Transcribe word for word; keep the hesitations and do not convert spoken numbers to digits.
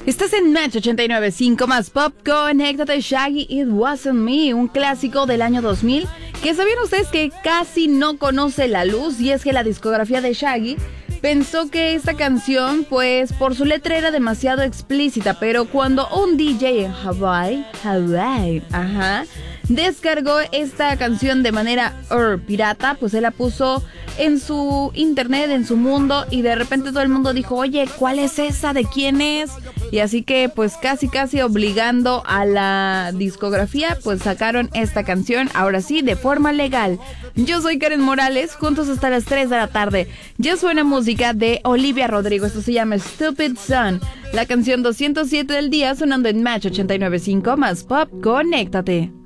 Estás en Match ochenta y nueve punto cinco más Pop. Conéctate, Shaggy, It Wasn't Me, un clásico del año dos mil que sabían ustedes que casi no conoce la luz, y es que la discografía de Shaggy pensó que esta canción, pues por su letra era demasiado explícita, pero cuando un D J en Hawaii, Hawaii, ajá, descargó esta canción de manera er, pirata, pues él la puso en su internet, en su mundo, y de repente todo el mundo dijo, oye, ¿cuál es esa? ¿De quién es? Y así que pues casi casi obligando a la discografía, pues sacaron esta canción, ahora sí, de forma legal. Yo soy Karen Morales, juntos hasta las tres de la tarde. Ya suena música de Olivia Rodrigo, esto se llama Stupid Son, la canción doscientos siete del día, sonando en Match ochenta y nueve punto cinco más Pop. Conéctate.